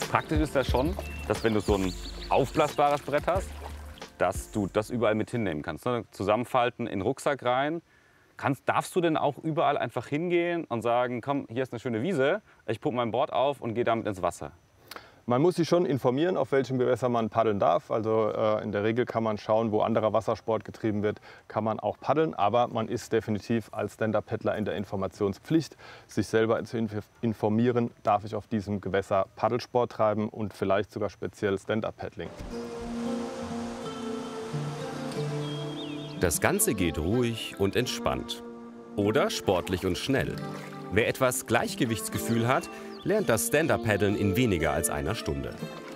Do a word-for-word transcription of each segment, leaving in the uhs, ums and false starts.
Praktisch ist das schon, dass wenn du so ein aufblasbares Brett hast, dass du das überall mit hinnehmen kannst. Ne? Zusammenfalten, in den Rucksack rein. Kannst, darfst du denn auch überall einfach hingehen und sagen, komm, hier ist eine schöne Wiese, ich pumpe mein Board auf und gehe damit ins Wasser? Man muss sich schon informieren, auf welchem Gewässer man paddeln darf. Also äh, in der Regel kann man schauen, wo anderer Wassersport getrieben wird, kann man auch paddeln. Aber man ist definitiv als Stand-Up-Paddler in der Informationspflicht, sich selber zu informieren, darf ich auf diesem Gewässer Paddelsport treiben und vielleicht sogar speziell Stand-Up-Paddling. Das Ganze geht ruhig und entspannt. Oder sportlich und schnell. Wer etwas Gleichgewichtsgefühl hat, lernt das Stand-Up-Paddeln in weniger als einer Stunde.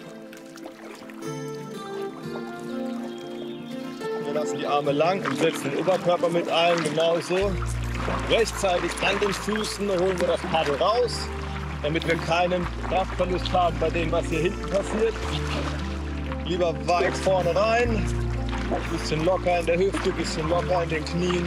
Wir lassen die Arme lang und setzen den Oberkörper mit ein, genau so. Rechtzeitig an den Füßen holen wir das Paddel raus, damit wir keinen Kraftverlust haben bei dem, was hier hinten passiert. Lieber weit vorne rein, ein bisschen locker in der Hüfte, ein bisschen locker in den Knien.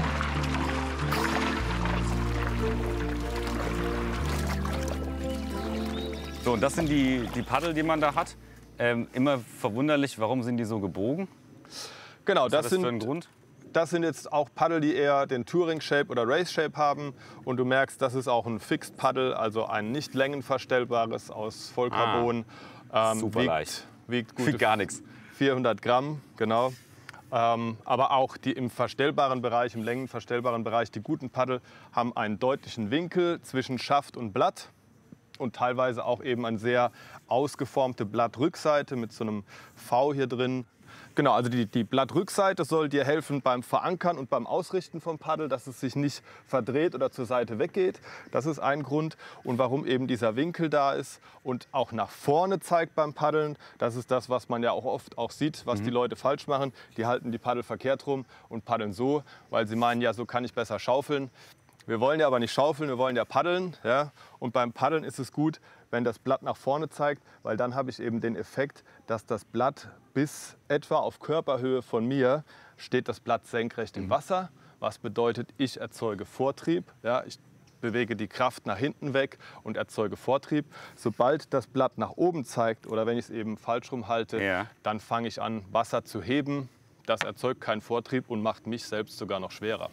So, und das sind die, die Paddel, die man da hat. Ähm, immer verwunderlich, warum sind die so gebogen? Genau, Was das, hat das sind, für einen Grund? das sind jetzt auch Paddel, die eher den Touring-Shape oder Race-Shape haben. Und du merkst, das ist auch ein Fixed-Paddel, also ein nicht längenverstellbares aus Vollcarbon. Ah, ähm, super wiegt, leicht. Wiegt Wiegt gute gar nichts. vierhundert Gramm, genau. Ähm, aber auch die im verstellbaren Bereich, im längenverstellbaren Bereich, die guten Paddel haben einen deutlichen Winkel zwischen Schaft und Blatt. Und teilweise auch eben eine sehr ausgeformte Blattrückseite mit so einem V hier drin. Genau, also die, die Blattrückseite soll dir helfen beim Verankern und beim Ausrichten vom Paddel, dass es sich nicht verdreht oder zur Seite weggeht. Das ist ein Grund. Und warum eben dieser Winkel da ist und auch nach vorne zeigt beim Paddeln, das ist das, was man ja auch oft auch sieht, was mhm. die Leute falsch machen. Die halten die Paddel verkehrt rum und paddeln so, weil sie meinen, ja, so kann ich besser schaufeln. Wir wollen ja aber nicht schaufeln, wir wollen ja paddeln. Ja? Und beim Paddeln ist es gut, wenn das Blatt nach vorne zeigt, weil dann habe ich eben den Effekt, dass das Blatt bis etwa auf Körperhöhe von mir steht das Blatt senkrecht im Wasser. Was bedeutet, ich erzeuge Vortrieb. Ja? Ich bewege die Kraft nach hinten weg und erzeuge Vortrieb. Sobald das Blatt nach oben zeigt oder wenn ich es eben falsch rum halte, ja. dann fange ich an, Wasser zu heben. Das erzeugt keinen Vortrieb und macht mich selbst sogar noch schwerer.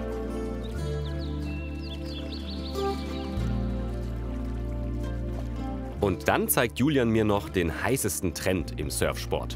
Und dann zeigt Julian mir noch den heißesten Trend im Surfsport.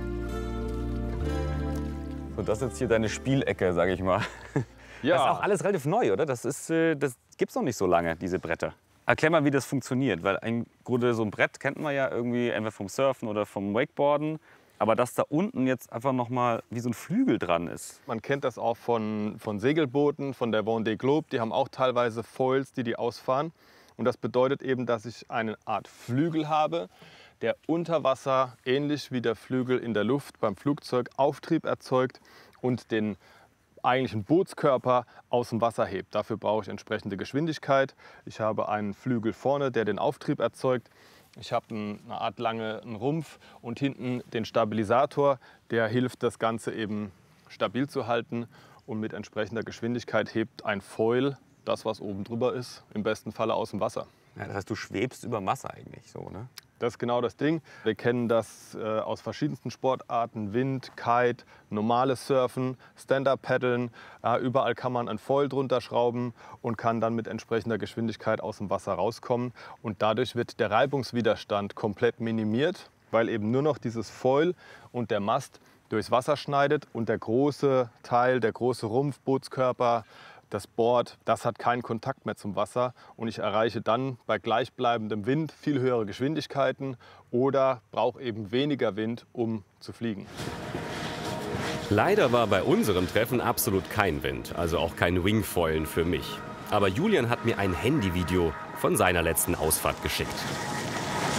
Und das ist jetzt hier deine Spielecke, sage ich mal. Ja. Das ist auch alles relativ neu, oder? Das, ist, das gibt es noch nicht so lange, diese Bretter. Erklär mal, wie das funktioniert. Weil im Grunde so ein Brett kennt man ja irgendwie entweder vom Surfen oder vom Wakeboarden. Aber dass da unten jetzt einfach noch mal wie so ein Flügel dran ist. Man kennt das auch von, von Segelbooten, von der Vendée Globe. Die haben auch teilweise Foils, die die ausfahren. Und das bedeutet eben, dass ich eine Art Flügel habe, der unter Wasser, ähnlich wie der Flügel in der Luft beim Flugzeug, Auftrieb erzeugt und den eigentlichen Bootskörper aus dem Wasser hebt. Dafür brauche ich entsprechende Geschwindigkeit. Ich habe einen Flügel vorne, der den Auftrieb erzeugt. Ich habe eine Art langen Rumpf und hinten den Stabilisator, der hilft, das Ganze eben stabil zu halten. Und mit entsprechender Geschwindigkeit hebt ein Foil das, was oben drüber ist, im besten Falle aus dem Wasser. Ja, das heißt, du schwebst über Wasser eigentlich so, ne? Das ist genau das Ding. Wir kennen das äh, aus verschiedensten Sportarten. Wind, Kite, normales Surfen, Stand-Up-Paddeln. Äh, überall kann man ein Foil drunter schrauben und kann dann mit entsprechender Geschwindigkeit aus dem Wasser rauskommen. Und dadurch wird der Reibungswiderstand komplett minimiert, weil eben nur noch dieses Foil und der Mast durchs Wasser schneidet und der große Teil, der große Rumpf, Bootskörper, das Board, das hat keinen Kontakt mehr zum Wasser und ich erreiche dann bei gleichbleibendem Wind viel höhere Geschwindigkeiten oder brauche eben weniger Wind, um zu fliegen. Leider war bei unserem Treffen absolut kein Wind, also auch kein Wingfoilen für mich. Aber Julian hat mir ein Handyvideo von seiner letzten Ausfahrt geschickt.